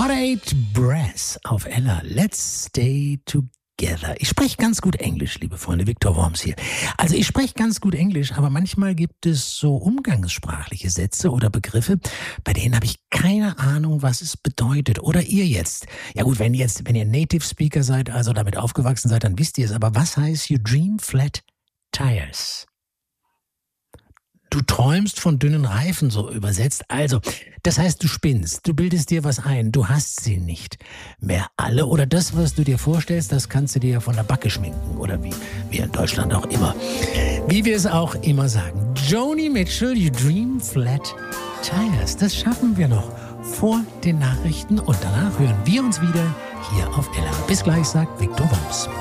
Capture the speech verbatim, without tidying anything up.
Hot Eight Brass auf Ella. Let's stay together. Ich spreche ganz gut Englisch, liebe Freunde. Viktor Worms hier. Also ich spreche ganz gut Englisch, aber manchmal gibt es so umgangssprachliche Sätze oder Begriffe, bei denen habe ich keine Ahnung, was es bedeutet. Oder ihr jetzt. Ja gut, wenn jetzt, wenn ihr Native Speaker seid, also damit aufgewachsen seid, dann wisst ihr es. Aber was heißt You Dream Flat Tires? Du träumst von dünnen Reifen, so übersetzt. Also, das heißt, du spinnst, du bildest dir was ein, du hast sie nicht mehr alle. Oder das, was du dir vorstellst, das kannst du dir ja von der Backe schminken. Oder wie wir in Deutschland auch immer. Wie wir es auch immer sagen. Joni Mitchell, You Dream Flat Tires. Das schaffen wir noch vor den Nachrichten. Und danach hören wir uns wieder hier auf Ella. Bis gleich, sagt Viktor Worms.